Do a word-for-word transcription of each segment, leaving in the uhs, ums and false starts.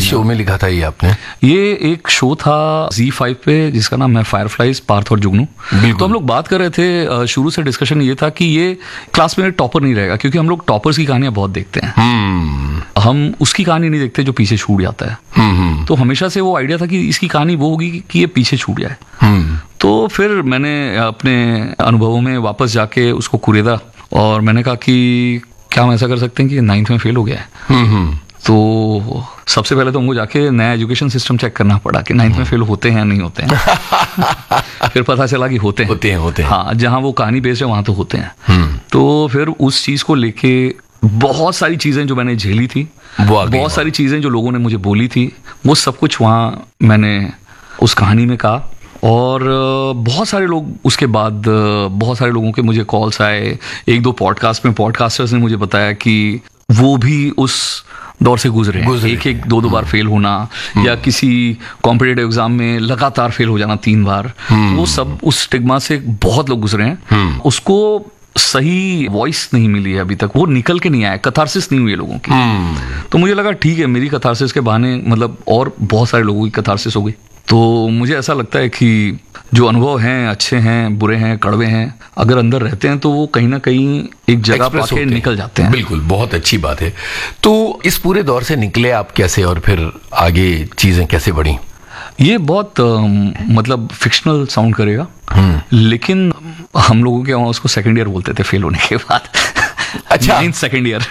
Show में लिखा था ये आपने? ये एक शो था ज़ी फाइव पे जिसका नाम है फायरफ्लाइज, पार्थ और जुगनू। तो हम लोग बात कर रहे थे, शुरू से डिस्कशन ये था कि ये क्लास में टॉपर नहीं रहेगा, क्योंकि हम लोग टॉपर्स की कहानियां बहुत देखते हैं, हम उसकी कहानी नहीं देखते जो पीछे छूट जाता है। तो हमेशा से वो आइडिया था कि इसकी कहानी वो होगी कि ये पीछे छूट जाए। तो फिर मैंने अपने अनुभवों में वापस जाके उसको कुरेदा और मैंने कहा कि क्या हम ऐसा कर सकते हैं कि नाइन्थ में फेल हो गया है। तो सबसे पहले तो हमको जाके नया एजुकेशन सिस्टम चेक करना पड़ा कि नाइन्थ में फेल होते हैं या नहीं होते हैं। फिर पता चला कि होते हैं होते हैं होते हैं हाँ, जहाँ वो कहानी बेस्ड है वहाँ तो होते हैं। तो फिर उस चीज़ को लेके बहुत सारी चीज़ें जो मैंने झेली थी, बहुत सारी चीज़ें जो लोगों ने मुझे बोली थी, वो सब कुछ वहाँ मैंने उस कहानी में कहा। और बहुत सारे लोग उसके बाद, बहुत सारे लोगों के मुझे कॉल्स आए, एक दो पॉडकास्ट में पॉडकास्टर्स ने मुझे बताया कि वो भी उस दौर से गुजरे हैं, एक एक दो दो बार फेल होना या किसी कॉम्पिटिटिव एग्जाम में लगातार फेल हो जाना तीन बार, वो सब उस स्टिग्मा से बहुत लोग गुजरे हैं। उसको सही वॉइस नहीं मिली है अभी तक, वो निकल के नहीं आया, कथारसिस नहीं हुई है लोगों की। तो मुझे लगा ठीक है, मेरी कथारसिस के बहाने मतलब और बहुत सारे लोगों की कथारसिस हो गई। तो मुझे ऐसा लगता है कि जो अनुभव हैं, अच्छे हैं, बुरे हैं, कड़वे हैं, अगर अंदर रहते हैं तो वो कहीं ना कहीं एक जगह पाके निकल जाते हैं। बिल्कुल, बहुत अच्छी बात है। तो इस पूरे दौर से निकले आप कैसे और फिर आगे चीजें कैसे बढ़ी? ये बहुत आ, मतलब फिक्शनल साउंड करेगा, लेकिन हम लोगों के वहाँ उसको सेकंड ईयर बोलते थे फेल होने के बाद। अच्छा, नाइन्थ सेकंड ईयर।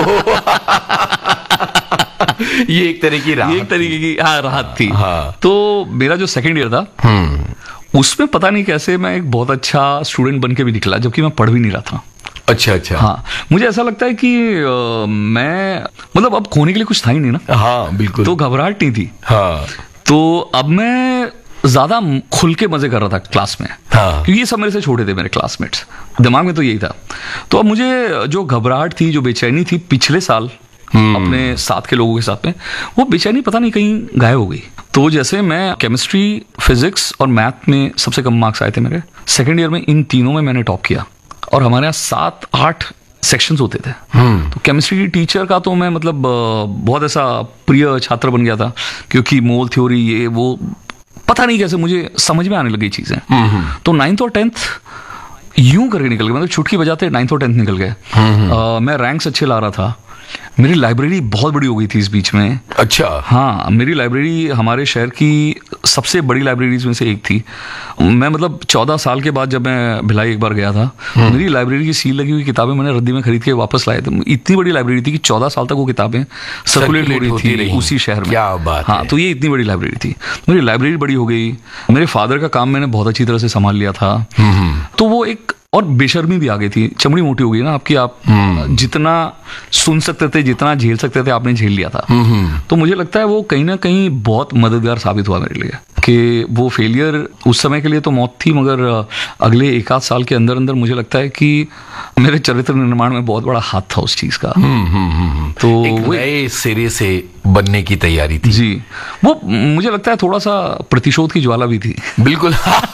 ये एक तरह की राहत, एक तरीके की हाँ राहत थी। हाँ। तो मेरा जो सेकंड ईयर था उसमें पता नहीं कैसे मैं एक बहुत अच्छा स्टूडेंट बन के भी निकला, जबकि मैं पढ़ भी नहीं रहा था। अच्छा अच्छा। हाँ, मुझे ऐसा लगता है कि आ, मैं मतलब अब खोने के लिए कुछ था ही नहीं ना। हाँ बिल्कुल। तो घबराहट नहीं थी। हाँ। तो अब मैं ज्यादा खुल के मजे कर रहा था क्लास में। हाँ। क्योंकि ये सब मेरे से छोटे थे, मेरे क्लासमेट्स, दिमाग में तो यही था। तो अब मुझे जो घबराहट थी, जो बेचैनी थी पिछले साल अपने साथ के लोगों के साथ में, वो बेचैनी पता नहीं कहीं गायब हो गई। तो जैसे मैं केमिस्ट्री, फिजिक्स और मैथ में सबसे कम मार्क्स आए थे मेरे सेकेंड ईयर में, इन तीनों में मैंने टॉप किया और हमारे यहाँ सात आठ सेक्शंस होते थे। तो केमिस्ट्री की टीचर का तो मैं मतलब बहुत ऐसा प्रिय छात्र बन गया था, क्योंकि मोल थ्योरी ये वो पता नहीं कैसे मुझे समझ में आने लगी चीजें। तो नाइन्थ और टेंथ यूं करके निकल गए, मतलब चुटकी बजाते नाइन्थ और टेंथ निकल गए। मैं रैंक्स अच्छे ला रहा था, मेरी लाइब्रेरी बहुत बड़ी हो गई थी इस बीच में। अच्छा। हाँ, मेरी लाइब्रेरी हमारे शहर की सबसे बड़ी लाइब्रेरीज में से एक थी। मैं मतलब चौदह साल के बाद जब मैं भिलाई एक बार गया था, मेरी लाइब्रेरी की सील लगी हुई किताबें मैंने रद्दी में खरीद के वापस लाए थे। इतनी बड़ी लाइब्रेरी थी कि चौदह साल तक वो किताबें सर्कुलेट हो रही थी उसी शहर में। क्या बात हाँ, तो ये इतनी बड़ी लाइब्रेरी थी। मेरी लाइब्रेरी बड़ी हो गई, मेरे फादर का काम मैंने बहुत अच्छी तरह से संभाल लिया था। तो वो एक और बेशर्मी भी आ गई थी, चमड़ी मोटी हो गई ना आपकी, आप जितना सुन सकते थे, जितना झेल सकते थे, आपने झेल लिया था। तो मुझे लगता है वो कहीं ना कहीं बहुत मददगार साबित हुआ मेरे लिए, कि वो फेलियर उस समय के लिए तो मौत थी, मगर अगले एक आध साल के अंदर अंदर मुझे लगता है कि मेरे चरित्र निर्माण में बहुत बड़ा हाथ था उस चीज का। तो एक नए सिरे से बनने की तैयारी थी। जी, वो मुझे लगता है थोड़ा सा प्रतिशोध की ज्वाला भी थी। बिल्कुल।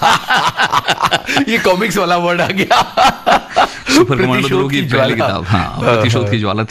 ये कॉमिक्स वाला वर्ड आ गया। सुपर कमांडो की पहली किताब, हाँ, प्रतिशोध की ज्वाला।